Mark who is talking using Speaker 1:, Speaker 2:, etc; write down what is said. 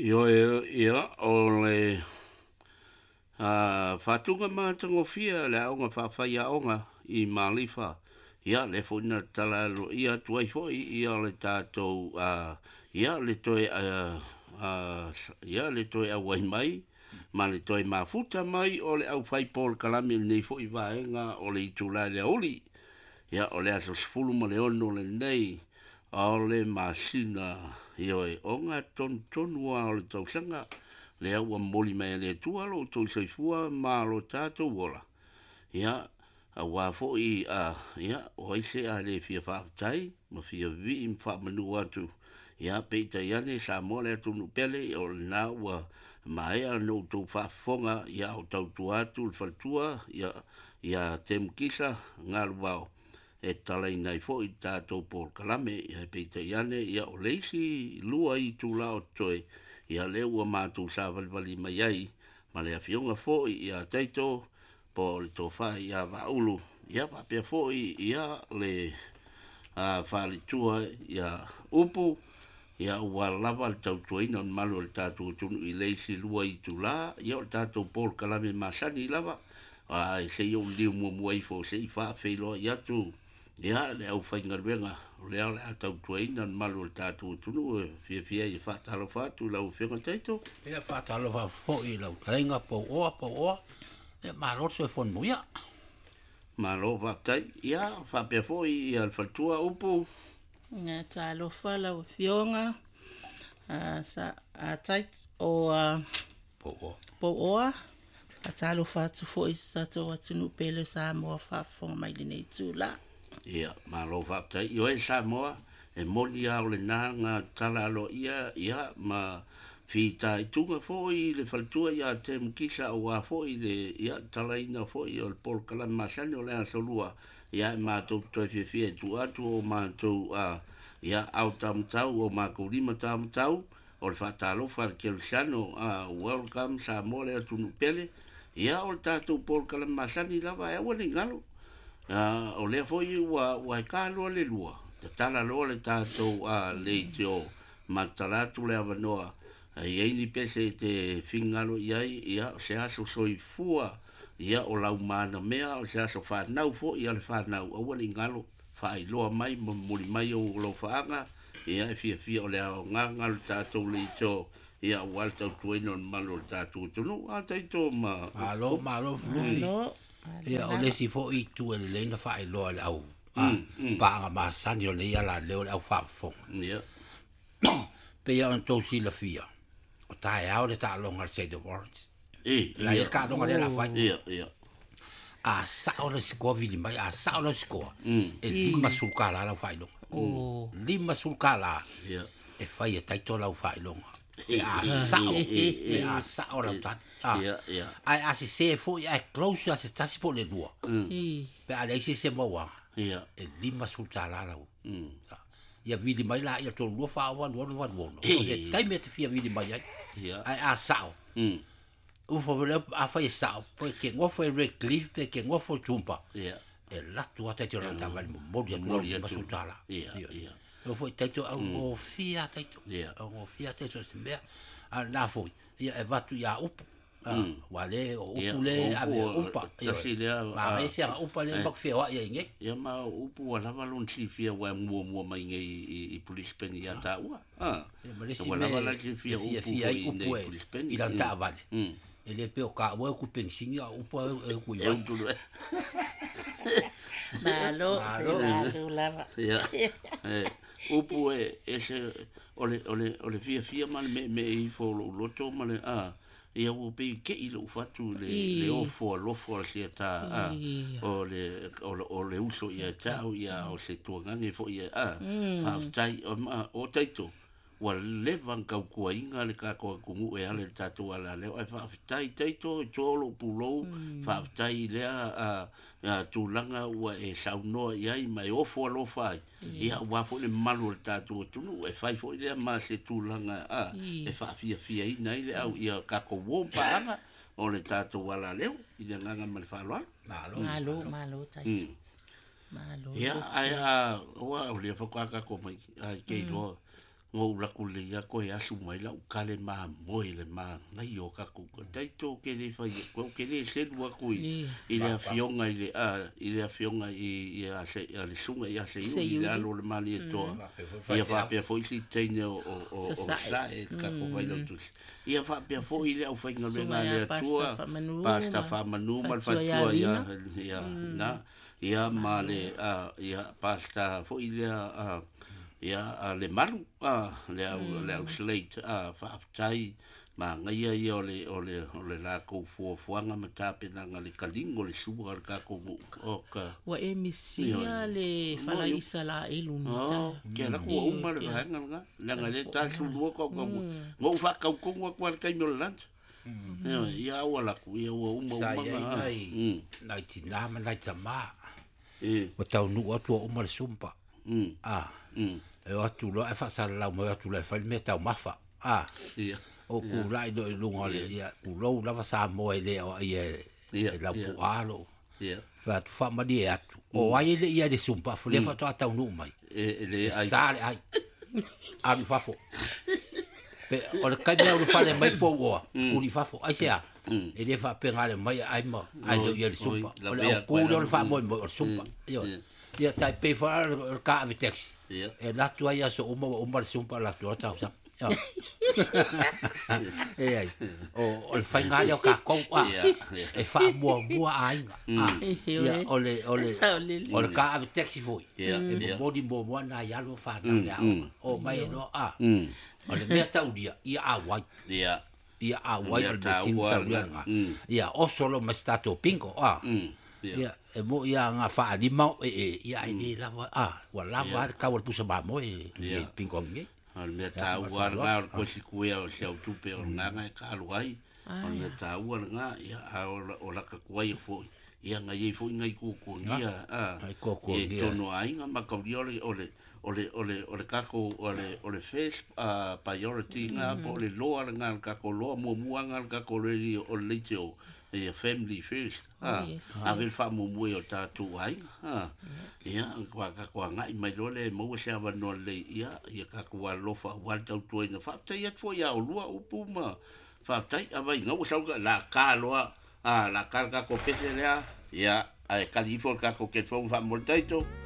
Speaker 1: Ia, o le whatunga mātango fia le aonga whawhai aonga I Malifa. Ia le fwina tala alo ia tuai foi ia le tātou ia le toi ia le toi awai mai ma le toi mafuta mai o le au whai Paul Kalami nei foi vaenga o le itula le oli. Ia o le aso sfulu ma le ono le nei o le masina ioi o ngā tonua o le tausanga le au moli mai le tua lo tau soifua ma lo tātou wola. Ia a wafo ia o ise a le fia whaatai ma fia vi mfa manu atu. Ia peita iane sa mo le atu nupele o le nā ua mai a no tau whaafonga ia o tau tuatu le whaltua ia te mkisa ngā luau. E talai nei fo I tātou Paul Kalame ia peita iane ia o leisi lua I tūla o toi ia le ua mātou sa valvali mai ai ma le awhionga fo ia teito po le tofa ia vaulu ia papea fo ia le whalitua ia upu ia ua lava le tautuaina on malu le tātou tunu I leisi lua I tūla ia o le tātou Paul Kalame masani lava se iau liu mua I fo se I whaafeilo ia tu ia le au whainga ruenga lea le atau tuaina malu le tātou tunu fia I whaatalo whātu lau whenga teito.
Speaker 2: Ia whaatalo whāfo I lau kainga po oa. Ia maroso e whon muia.
Speaker 1: Malo whaatai, ia whapea fo I al whatua upu.
Speaker 3: Ngā tālo whala o whionga sa a tait o po oa. A tālo whātu fo I sato atunu pele sa moa whaafonga mai le nei tūla.
Speaker 1: Ia, malo whaatai. Io e Samoa, e moli au le nā ngā tala alo ia ma whita I tunga fo I le whaltua ia te mkisa o a fo I le ia talaina fo I o le Paul Kalame masani o le asolua. Ia e mātou toi fia tu atu o mātou ia au tamtau o mākou lima tamtau o le whaatalo whakelusano welcome Samoa le atunu pele. Ia o le tātou Paul Kalame masani lava e wani ngalo. O le foi wa kalo le lua te tala lo le tato le tio mataratu le avanoa ai ni pese te fingalo ia se aso soifua ia o lau mana mea o se aso fa nau fo ia le fa nau o wali ngalo fa I loa mai muli mai o lo faanga ia fia o le nganga le tato le tio ia walta tueno malo le tato tunu a taito ma
Speaker 2: malo flufi ia o le si fo I tu ele leina whae loa le au. Paanga masani o le ia la leo le au whaafonga.
Speaker 1: Ia.
Speaker 2: Pe ia on tau si la fia. O tae au le ta longa le say the warrants. La ia ka longa le la whae.
Speaker 1: Ia.
Speaker 2: A sao le sikoa vili mai, a sao le sikoa. E lima sulkala la whae longa. Lima sulkala.
Speaker 1: Ia.
Speaker 2: E whae e taito la whae longa. E a sao la tani.
Speaker 1: Ia.
Speaker 2: Ai asi se fo ia close asi tasi po le lua. Pe ale se moa.
Speaker 1: Ia.
Speaker 2: E lima sultala la. Ia vidi mai la ia to lua fa wa lua. E tai me te fia vidi mai ai.
Speaker 1: Ia.
Speaker 2: Ai a sao. U fo vele a fa sao, po ke ngofo e Redcliffe pe ke ngofo tumpa.
Speaker 1: Ia.
Speaker 2: E la tua te ora ta val mo dia sultala.
Speaker 1: Ia.
Speaker 2: O foi taito o fia taito. O fia taito se mea. A la foi. Ia e vatu ia upu. Wale o upule ave upa. Ma ese a upa le bak fia wa ia nge.
Speaker 1: Ia ma upu wala valon si fia wa mua mai nge I police pen ia ta ua. Wala wala si fia upu I police pen.
Speaker 2: Ila ta vale. Ele pe o ka wa ku pensingi a upa e ku ia.
Speaker 3: Malo lava.
Speaker 1: Ia. Upu ese ole fia mal me I fo loto mal ia o pe ke I lo fatu le ofo le ta o le uso ia tau ia o se tuangange fo ia fa tai o taito wa levan ka kuinga le ka ko kungu e ale tatu ala le fa tai taito tolo pulo fa tai le tulanga wa e sauno ia I mai ofo lo fai ia wa fo le malu tatu tunu e fai fo le ma se tulanga e fa fia I nei le au ia ka ko wo pa o le tatu ala le I le nganga mal fa lo
Speaker 3: malo taito malo
Speaker 1: ia ai wa o le fa ka ko mai ke lo ngau la ko le ya ko ya su mai la kale ma moi le ma ngai o ka ku tai to ke le fa ko ke le se lu ko i le afionga i le afionga i a se a le sunga ya se i le alo le mali to ia fa pe fo si tene o sa e ka ko vai lo tu ia fa pe fo i le au fa ngale na le tua pasta fa manu mal fa tua ia na ia male ia pasta fo i le ia le malu le au slate fa tai ma ngai ia ole la ko fuanga mata pe na le kalingo le suba ka ko ka
Speaker 3: wa emisia le fala isala elunita
Speaker 1: ke la ko uma le hanga nga le ta su lo ko ngo fa ka ko ko ka no land ia wala ku ia uma
Speaker 2: na tina ma na tama o tau nu o tu o mal sumpa e atu lo e fa sala la mo atu le fa me tau mafa o ku lai do lunga le ia ku lo la fa sa mo ele o ia la ku alo fa tu fa ma di atu o ai le ia de sumpa fu le fa to tau nu mai
Speaker 1: le ai
Speaker 2: sale ai ali fa fo pe o le kai o le fa le mai po o uni fa fo ai sia e le fa pe ngale mai ai mo ai le ia de sumpa o le ku lo fa mo o sumpa io ia tai pe fa ka vi taxi e la tua ia so o mal sumpa la tua tau sa e o le fai ngale o ka ko e fa mo ai ia o le ka vi taxi foi e mo di mo na ia lo fa na o mai no o le mea tau dia ia awai ia awai o le sim tau ia o solo ma stato pingo ia e mo ia nga fa di mau ia ai lava wa lava ka wa pusa ba mo pingo ngi
Speaker 1: al me ta wa nga ko si kuia o se autu pe nga ka luai al me ta wa nga ia o la ka kuai fo ia nga ye fo nga ku ku ia e tono ai nga ma ka ole kako ole face priority nga po le loa nga kako loa mo nga kako le o le tio e family first ave fa mo o tatu ai ia kwa kako nga i mai le mo se ava no le ia kako wa lo fa wa tau tu ina fa tai at fo ia o lua upuma fa tai ava nga o sa la ka loa la ka kako pese le ia ai kalifo kako ke fo fa mo taito